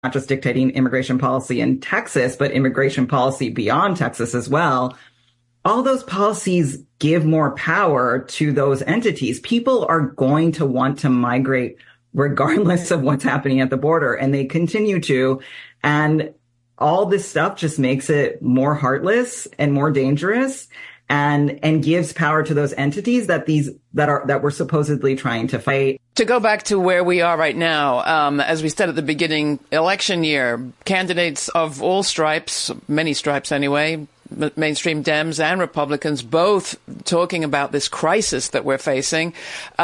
not just dictating immigration policy in Texas, but immigration policy beyond Texas as well. All those policies give more power to those entities. People are going to want to migrate regardless of what's happening at the border, and they continue to. And all this stuff just makes it more heartless and more dangerous, and gives power to those entities that we're supposedly trying to fight. To go back to where we are right now, as we said at the beginning, election year, candidates of all stripes, many stripes anyway, mainstream Dems and Republicans, both talking about this crisis that we're facing.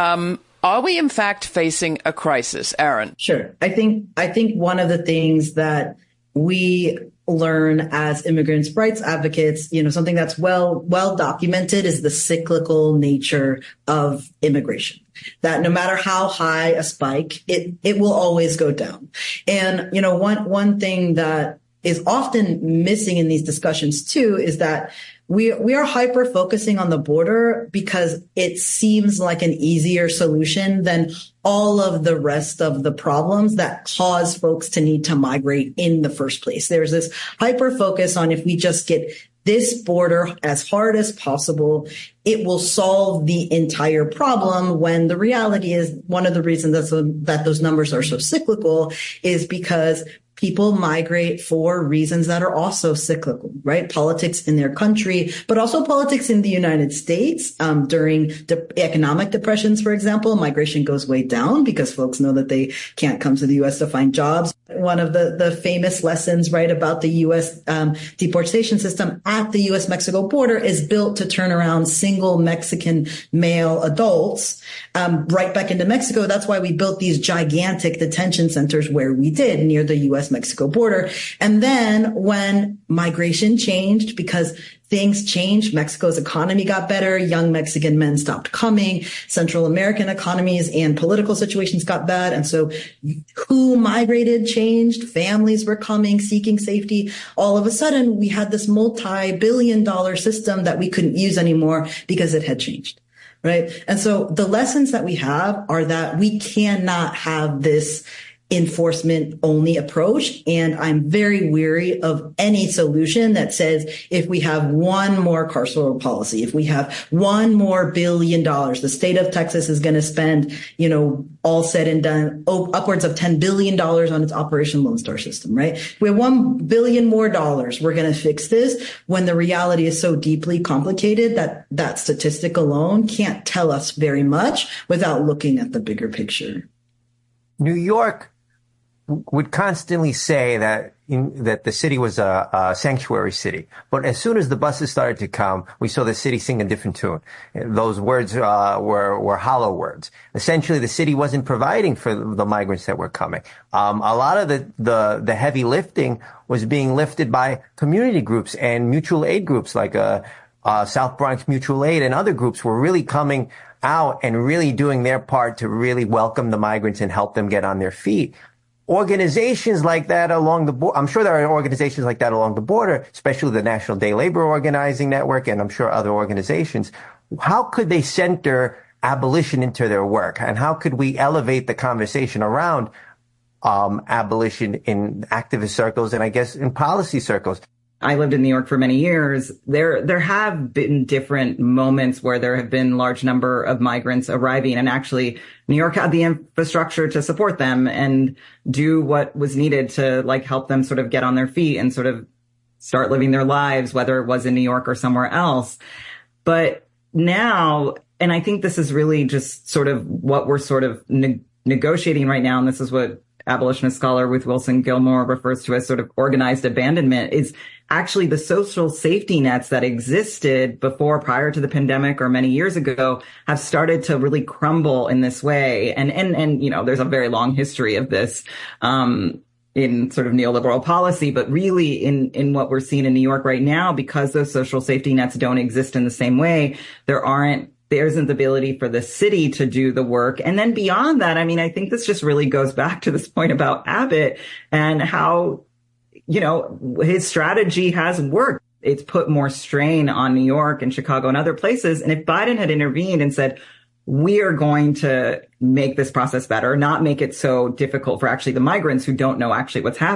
Are we in fact facing a crisis, Aaron? Sure. I think one of the things that we learn as immigrants' rights advocates, something that's well documented is the cyclical nature of immigration. That no matter how high a spike, it will always go down. And, one thing that is often missing in these discussions too is that we are hyper focusing on the border because it seems like an easier solution than all of the rest of the problems that cause folks to need to migrate in the first place. There's this hyper focus on if we just get this border as hard as possible, it will solve the entire problem, when the reality is one of the reasons that those numbers are so cyclical is because people migrate for reasons that are also cyclical, right? Politics in their country, but also politics in the United States. During economic depressions, for example, migration goes way down because folks know that they can't come to the U.S. to find jobs. One of the famous lessons, right, about the U.S. Deportation system at the U.S.-Mexico border is built to turn around single Mexican male adults right back into Mexico. That's why we built these gigantic detention centers where we did near the U.S.-Mexico border. And then when migration changed, because things changed, Mexico's economy got better, young Mexican men stopped coming, Central American economies and political situations got bad. And so who migrated changed, families were coming, seeking safety. All of a sudden, we had this multi-billion-dollar system that we couldn't use anymore because it had changed. Right. And so the lessons that we have are that we cannot have this enforcement only approach. And I'm very weary of any solution that says if we have one more carceral policy, if we have one more $1 billion, the state of Texas is going to spend, all said and done, upwards of $10 billion on its Operation Lone Star system, right? We have $1 billion more, we're going to fix this, when the reality is so deeply complicated that statistic alone can't tell us very much without looking at the bigger picture. New York would constantly say that the city was a sanctuary city. But as soon as the buses started to come, we saw the city sing a different tune. Those words were hollow words. Essentially, the city wasn't providing for the migrants that were coming. A lot of the heavy lifting was being lifted by community groups and mutual aid groups like South Bronx Mutual Aid and other groups were really coming out and really doing their part to really welcome the migrants and help them get on their feet. Organizations like that along the border, I'm sure there are organizations like that along the border, especially the National Day Labor Organizing Network, and I'm sure other organizations. How could they center abolition into their work? And how could we elevate the conversation around abolition in activist circles and I guess in policy circles? I lived in New York for many years. There have been different moments where there have been large number of migrants arriving, and actually New York had the infrastructure to support them and do what was needed to help them sort of get on their feet and sort of start living their lives, whether it was in New York or somewhere else. But now, and I think this is really just sort of what we're sort of negotiating right now, and this is what abolitionist scholar Ruth Wilson Gilmore refers to as sort of organized abandonment, is actually the social safety nets that existed prior to the pandemic or many years ago have started to really crumble in this way. And there's a very long history of this, in sort of neoliberal policy, but really in what we're seeing in New York right now, because those social safety nets don't exist in the same way, there isn't the ability for the city to do the work. And then beyond that, I think this just really goes back to this point about Abbott and how, his strategy has worked. It's put more strain on New York and Chicago and other places. And if Biden had intervened and said, we are going to make this process better, not make it so difficult for actually the migrants who don't know actually what's happening.